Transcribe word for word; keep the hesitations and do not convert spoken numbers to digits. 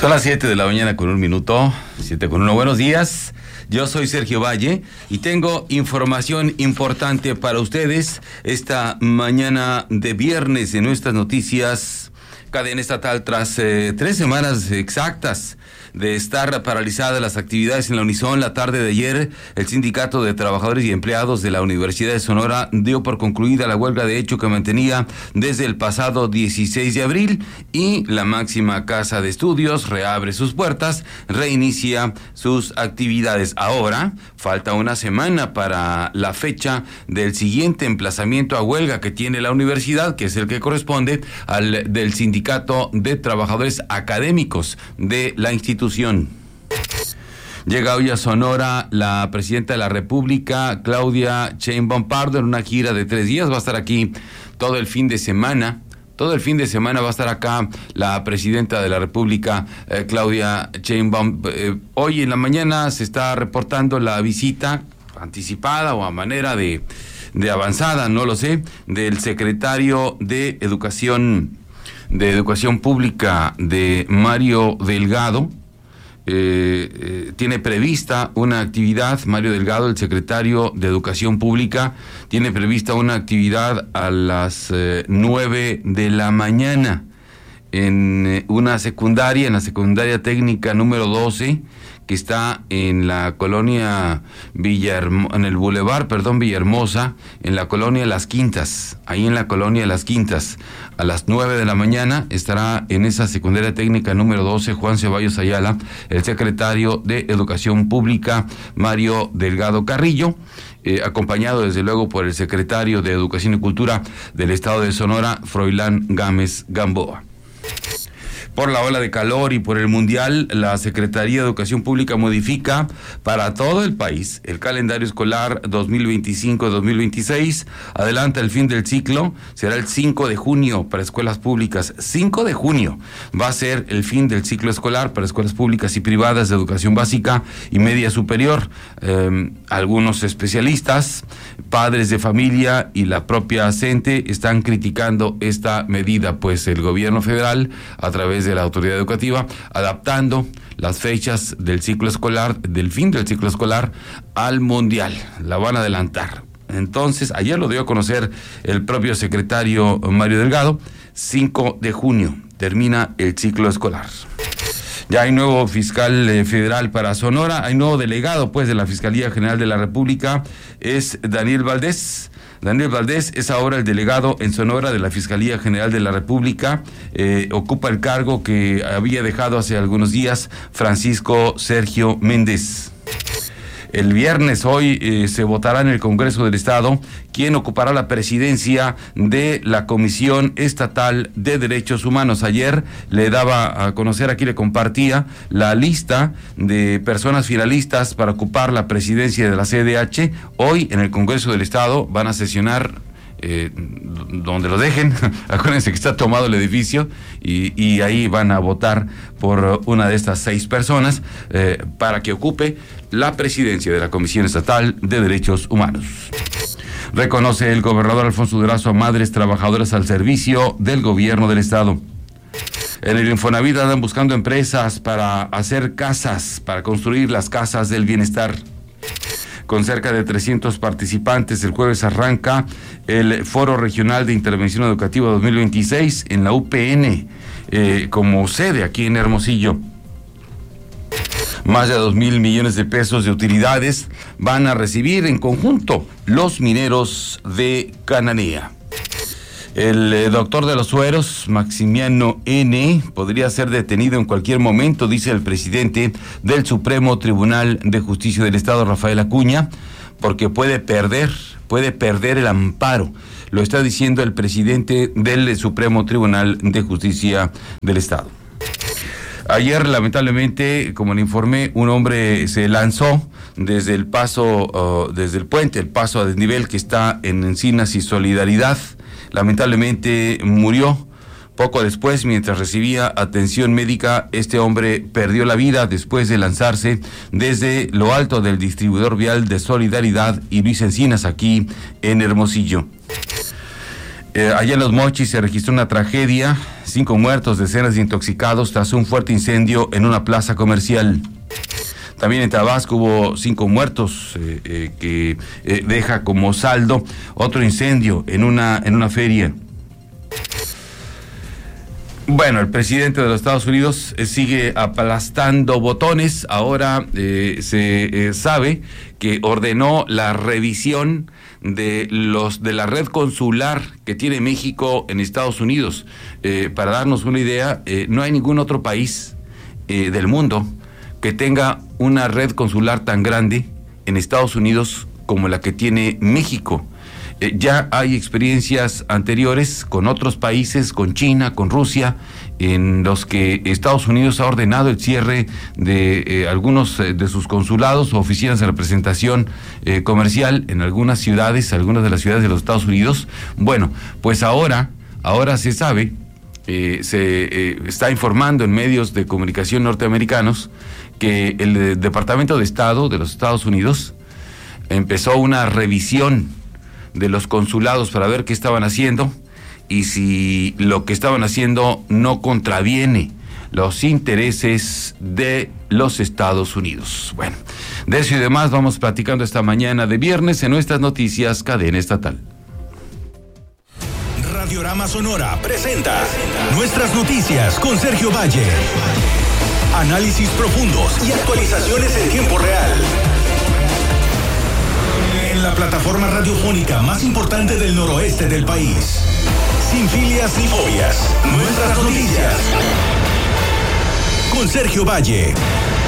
Son las siete de la mañana con un minuto, siete con uno. Buenos días, yo soy Sergio Valle y tengo información importante para ustedes esta mañana de viernes en nuestras noticias. Cadena estatal, tras eh, tres semanas exactas de estar paralizadas las actividades en la Unison la tarde de ayer, el Sindicato de Trabajadores y Empleados de la Universidad de Sonora dio por concluida la huelga de hecho que mantenía desde el pasado dieciséis de abril, y la máxima casa de estudios reabre sus puertas, reinicia sus actividades. Ahora falta una semana para la fecha del siguiente emplazamiento a huelga que tiene la universidad, que es el que corresponde al del Sindicato de Trabajadores Académicos de la institución. Llega hoy a Sonora la presidenta de la República, Claudia Sheinbaum Pardo, en una gira de tres días. Va a estar aquí todo el fin de semana. Todo el fin de semana va a estar acá la presidenta de la República, eh, Claudia Sheinbaum. Eh, hoy en la mañana se está reportando la visita anticipada o a manera de, de avanzada, no lo sé, del secretario de Educación, de Educación Pública, de Mario Delgado. Eh, eh, tiene prevista una actividad, Mario Delgado, el secretario de Educación Pública, tiene prevista una actividad a las eh, nueve de la mañana en eh, una secundaria, en la secundaria técnica número doce, que está en la colonia Villahermosa, en el bulevar, perdón, Villahermosa, en la colonia Las Quintas, ahí en la colonia Las Quintas. A las nueve de la mañana estará en esa secundaria técnica número doce Juan Ceballos Ayala, el secretario de Educación Pública, Mario Delgado Carrillo, eh, acompañado desde luego por el secretario de Educación y Cultura del Estado de Sonora, Froilán Gámez Gamboa. Por la ola de calor y por el Mundial, la Secretaría de Educación Pública modifica para todo el país el calendario escolar dos mil veinticinco dos mil veintiséis. Adelanta el fin del ciclo, será el cinco de junio para escuelas públicas. cinco de junio va a ser el fin del ciclo escolar para escuelas públicas y privadas de educación básica y media superior. Eh, algunos especialistas, padres de familia y la propia CENTE están criticando esta medida, pues el gobierno federal, a través de la autoridad educativa, adaptando las fechas del ciclo escolar, del fin del ciclo escolar al mundial, la van a adelantar. Entonces, ayer lo dio a conocer el propio secretario Mario Delgado, cinco de junio termina el ciclo escolar. Ya hay nuevo fiscal eh, federal para Sonora, hay nuevo delegado pues de la Fiscalía General de la República, es Daniel Valdés. Daniel Valdés es ahora el delegado en Sonora de la Fiscalía General de la República, eh, ocupa el cargo que había dejado hace algunos días Francisco Sergio Méndez. El viernes, hoy, eh, se votará en el Congreso del Estado quién ocupará la presidencia de la Comisión Estatal de Derechos Humanos. Ayer le daba a conocer, aquí le compartía la lista de personas finalistas para ocupar la presidencia de la C D H. Hoy en el Congreso del Estado van a sesionar Eh, donde lo dejen. Acuérdense que está tomado el edificio y, y ahí van a votar por una de estas seis personas eh, para que ocupe la presidencia de la Comisión Estatal de Derechos Humanos. Reconoce el gobernador Alfonso Durazo a madres trabajadoras al servicio del gobierno del estado. En el Infonavit andan buscando empresas para hacer casas, para construir las casas del bienestar. Con cerca de trescientos participantes, el jueves arranca el Foro Regional de Intervención Educativa dos mil veintiséis en la U P N, eh, como sede aquí en Hermosillo. Más de dos mil millones de pesos de utilidades van a recibir en conjunto los mineros de Cananea. El eh, doctor de los sueros, Maximiano N., podría ser detenido en cualquier momento, dice el presidente del Supremo Tribunal de Justicia del Estado, Rafael Acuña, porque puede perder, puede perder el amparo. Lo está diciendo el presidente del Supremo Tribunal de Justicia del Estado. Ayer, lamentablemente, como le informé, un hombre se lanzó desde el paso, uh, desde el puente, el paso a desnivel que está en Encinas y Solidaridad. Lamentablemente murió. Poco después, mientras recibía atención médica, este hombre perdió la vida después de lanzarse desde lo alto del distribuidor vial de Solidaridad y Luis Encinas, aquí en Hermosillo. Eh, allá en Los Mochis se registró una tragedia, cinco muertos, decenas de intoxicados tras un fuerte incendio en una plaza comercial. También en Tabasco hubo cinco muertos, eh, eh, que eh, deja como saldo otro incendio en una, en una feria. Bueno, el presidente de los Estados Unidos eh, sigue aplastando botones. Ahora eh, se eh, sabe que ordenó la revisión de los de la red consular que tiene México en Estados Unidos. Eh, para darnos una idea, eh, no hay ningún otro país eh, del mundo que tenga una red consular tan grande en Estados Unidos como la que tiene México. Eh, ya hay experiencias anteriores con otros países, con China, con Rusia, en los que Estados Unidos ha ordenado el cierre de eh, algunos eh, de sus consulados o oficinas de representación eh, comercial en algunas ciudades, algunas de las ciudades de los Estados Unidos. Bueno, pues ahora, ahora se sabe, eh, se eh, está informando en medios de comunicación norteamericanos que el eh, Departamento de Estado de los Estados Unidos empezó una revisión de los consulados para ver qué estaban haciendo y si lo que estaban haciendo no contraviene los intereses de los Estados Unidos. Bueno, de eso y demás vamos platicando esta mañana de viernes en nuestras noticias Cadena Estatal. Radiorama Sonora presenta Nuestras Noticias con Sergio Valle. Análisis profundos y actualizaciones en tiempo real. En la plataforma radiofónica más importante del noroeste del país. Sin filias ni fobias. Nuestras Noticias. Con Sergio Valle.